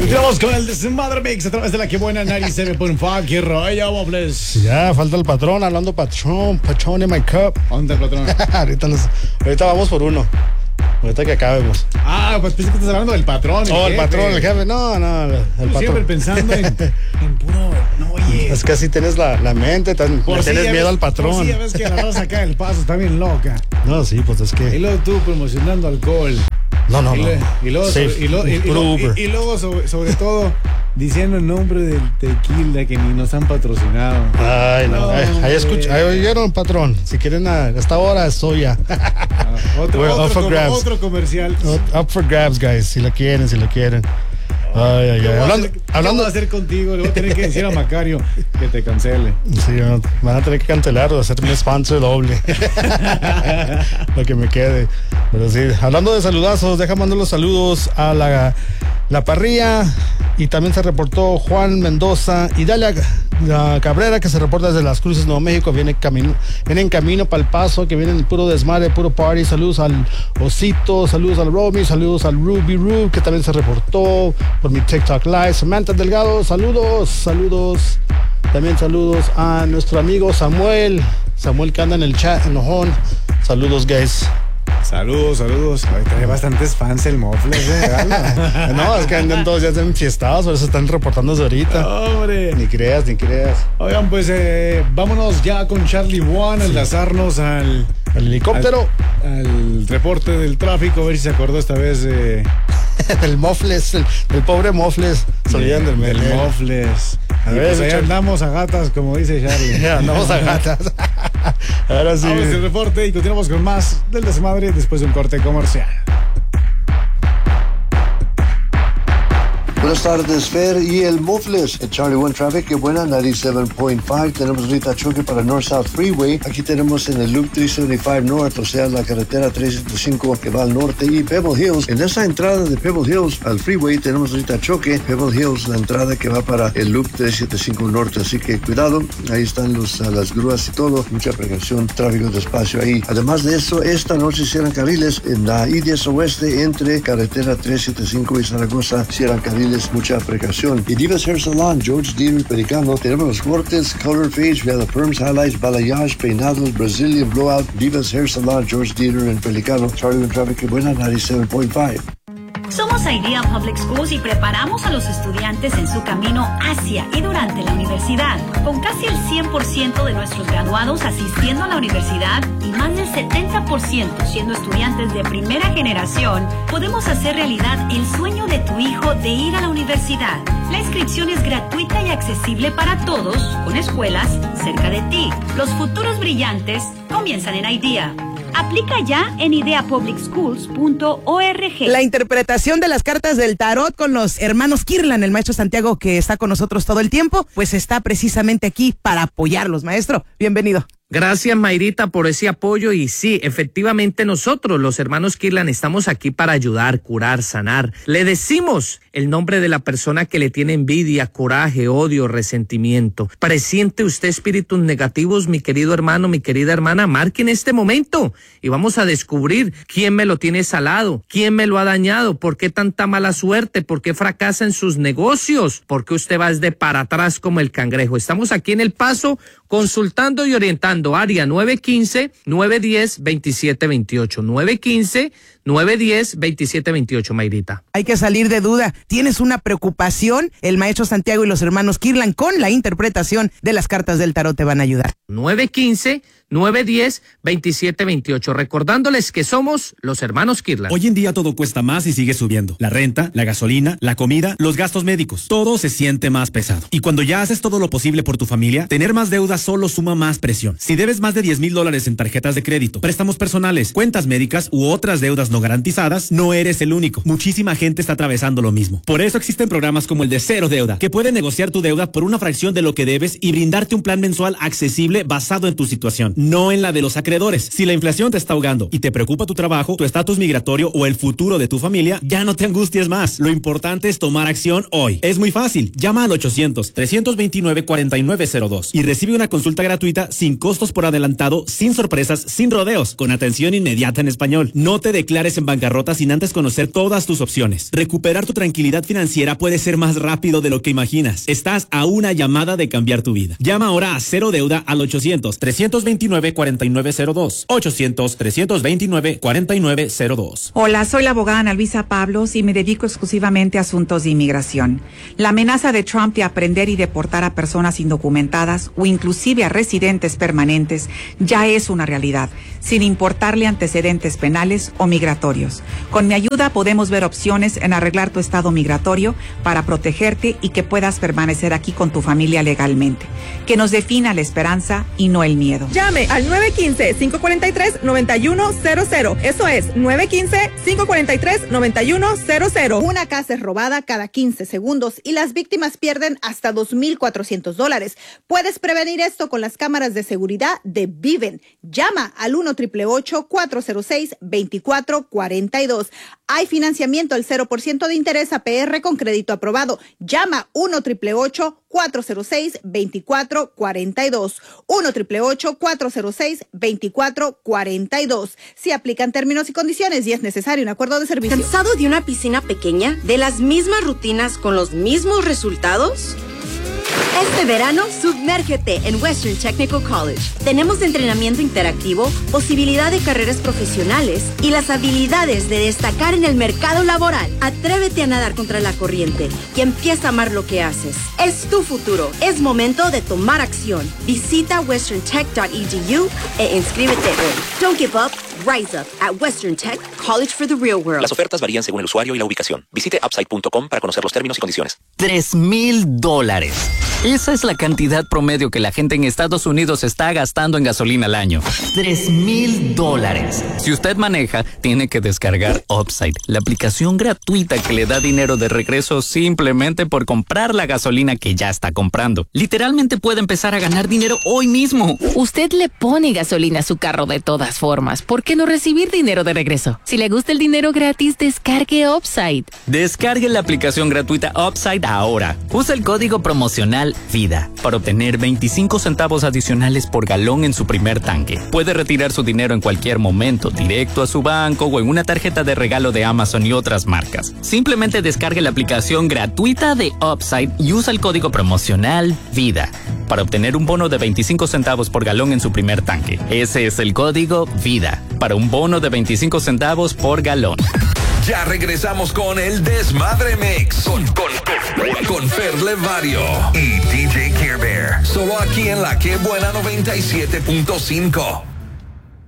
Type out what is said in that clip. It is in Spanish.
Continuamos con el Desmadre Mix a través de la que buena 97.5. ¡Qué rollo, Mobles! Ya, falta el patrón, hablando patrón in my cup. ¿Dónde el patrón? ahorita vamos por uno. Ahorita que acabemos. Ah, pues pensé que estás hablando del patrón. El patrón, el jefe. No, el patrón. Siempre pensando en puro. No, oye. Es que así tienes la mente, tienes miedo al patrón. Sí, ya ves que la raza acá del Paso está bien loca. No, sí, pues es que. Y luego tú promocionando alcohol. No. Y luego, sobre todo, diciendo el nombre del tequila que ni nos han patrocinado. Ay, no. Ahí oyeron, patrón. Si quieren a esta hora es soya. Otro comercial. Up for grabs, guys. Si lo quieren. Ay. Hablando de hacer contigo, le voy a tener que decir a Macario que te cancele. Sí, van a tener que cancelar o hacerme sponsor doble. Lo que me quede. Pero sí, hablando de saludazos, deja mandar los saludos a la parrilla. Y también se reportó Juan Mendoza y Dalia Cabrera, que se reporta desde Las Cruces, Nuevo México. Viene en camino para El Paso, que vienen puro desmadre, puro party. Saludos al Osito, saludos al Romy, saludos al Ruby Rube, que también se reportó por mi TikTok Live. Samantha Delgado, saludos. También saludos a nuestro amigo Samuel que anda en el chat, enojón. Saludos, guys. Saludos. Ahorita hay bastantes fans el Mofles, No, es que andan todos ya enfiestados, por eso están reportándose ahorita. ¡Hombre! Ni creas. Oigan, pues vámonos ya con Charlie One a enlazarnos al helicóptero. Al reporte del tráfico, a ver si se acordó esta vez del Mofles, el pobre Mofles. Del Mofles. A ver, pues ahí andamos a gatas, como dice Charlie. Andamos a gatas. Ahora sí. Vamos al reporte y continuamos con más del Desmadre después de un corte comercial. Buenas tardes, Fer y el Mofles. El Charlie One Traffic, que buena, 97.5. Tenemos ahorita choque para North South Freeway. Aquí tenemos en el Loop 375 North, o sea, la carretera 375 que va al norte, y Pebble Hills. En esa entrada de Pebble Hills al freeway tenemos ahorita choque. Pebble Hills, la entrada que va para el Loop 375 Norte. Así que cuidado, ahí están las grúas y todo. Mucha precaución, tráfico despacio ahí. Además de eso, esta noche cierran carriles en la I-10 Oeste entre carretera 375 y Zaragoza. Cierran carriles, mucha precaución. Y Divas Hair Salon, George Dieter Pelicano, tenemos los cortes, color fade, vela perms, highlights, balayage, peinados, Brazilian blowout. Divas Hair Salon, George Dieter en Pelicano. Charlie One Traffic, que buena, 97.5. Somos Idea Public Schools y preparamos a los estudiantes en su camino hacia y durante la universidad. Con casi el 100% de nuestros graduados asistiendo a la universidad y más del 70% siendo estudiantes de primera generación, podemos hacer realidad el sueño de tu hijo de ir a la universidad. La inscripción es gratuita y accesible para todos, con escuelas cerca de ti. Los futuros brillantes comienzan en Idea. Aplica ya en ideapublicschools.org. La interpretación de las cartas del tarot con los hermanos Kirlan, el maestro Santiago que está con nosotros todo el tiempo, pues está precisamente aquí para apoyarlos. Maestro, bienvenido. Gracias, Mayrita, por ese apoyo. Y sí, efectivamente nosotros, los hermanos Kirlan, estamos aquí para ayudar, curar, sanar. Le decimos el nombre de la persona que le tiene envidia, coraje, odio, resentimiento. Presiente usted espíritus negativos, mi querido hermano, mi querida hermana, marque en este momento y vamos a descubrir quién me lo tiene salado, quién me lo ha dañado, por qué tanta mala suerte, por qué fracasa en sus negocios, por qué usted va desde para atrás como el cangrejo. Estamos aquí en El Paso consultando y orientando. Área 915-910-2728. 915-910-2728, Mayrita. Hay que salir de duda. ¿Tienes una preocupación? El maestro Santiago y los hermanos Kirlan con la interpretación de las cartas del tarot te van a ayudar. 915-910-2728. Recordándoles que somos los hermanos Kirlan. Hoy en día todo cuesta más y sigue subiendo. La renta, la gasolina, la comida, los gastos médicos. Todo se siente más pesado. Y cuando ya haces todo lo posible por tu familia, tener más deudas solo suma más presión. Si debes más de $10,000 en tarjetas de crédito, préstamos personales, cuentas médicas u otras deudas no garantizadas, no eres el único. Muchísima gente está atravesando lo mismo. Por eso existen programas como el de Cero Deuda, que pueden negociar tu deuda por una fracción de lo que debes y brindarte un plan mensual accesible basado en tu situación. no en la de los acreedores. Si la inflación te está ahogando y te preocupa tu trabajo, tu estatus migratorio o el futuro de tu familia, ya no te angusties más. Lo importante es tomar acción hoy. Es muy fácil. Llama al 800-329-4902 y recibe una consulta gratuita sin costos por adelantado, sin sorpresas, sin rodeos, con atención inmediata en español. No te declares en bancarrota sin antes conocer todas tus opciones. Recuperar tu tranquilidad financiera puede ser más rápido de lo que imaginas. Estás a una llamada de cambiar tu vida. Llama ahora a Cero Deuda al 800-329-4902. 800-329-4902. Hola, soy la abogada Ana Luisa Pablos y me dedico exclusivamente a asuntos de inmigración. La amenaza de Trump de aprender y deportar a personas indocumentadas o inclusive a residentes permanentes ya es una realidad, sin importarle antecedentes penales o migratorios. Con mi ayuda podemos ver opciones en arreglar tu estado migratorio para protegerte y que puedas permanecer aquí con tu familia legalmente. Que nos defina la esperanza y no el miedo. Llame al 915-543-9100. Eso es 915-543-9100. Una casa es robada cada 15 segundos y las víctimas pierden hasta $2,400. Puedes prevenir esto con las cámaras de seguridad de Viven. Llama al 1-888-406-2442. Hay financiamiento al 0% de interés APR con crédito aprobado. Llama 1-888-406-2442. 1-888-406-2442. Si aplican términos y condiciones y es necesario un acuerdo de servicio. ¿Cansado de una piscina pequeña? ¿De las mismas rutinas con los mismos resultados? Este verano, sumérgete en Western Technical College. Tenemos entrenamiento interactivo, posibilidad de carreras profesionales y las habilidades de destacar en el mercado laboral. Atrévete a nadar contra la corriente y empieza a amar lo que haces. Es tu futuro. Es momento de tomar acción. Visita westerntech.edu e inscríbete hoy. Don't give up. Rise up at Western Tech, College for the Real World. Las ofertas varían según el usuario y la ubicación. Visite upside.com para conocer los términos y condiciones. $3,000. Esa es la cantidad promedio que la gente en Estados Unidos está gastando en gasolina al año. $3,000. Si usted maneja, tiene que descargar Upside, la aplicación gratuita que le da dinero de regreso simplemente por comprar la gasolina que ya está comprando. Literalmente puede empezar a ganar dinero hoy mismo. Usted le pone gasolina a su carro de todas formas. ¿Por qué no recibir dinero de regreso? Si le gusta el dinero gratis, descargue Upside. Descargue la aplicación gratuita Upside ahora. Usa el código promocional VIDA para obtener 25 centavos adicionales por galón en su primer tanque. Puede retirar su dinero en cualquier momento, directo a su banco o en una tarjeta de regalo de Amazon y otras marcas. Simplemente descargue la aplicación gratuita de Upside y usa el código promocional VIDA para obtener un bono de 25 centavos por galón en su primer tanque. Ese es el código VIDA para un bono de 25 centavos por galón. Ya regresamos con el Desmadre Mix con Fer Levario y DJ Care Bear. Solo aquí en La Que Buena 97.5.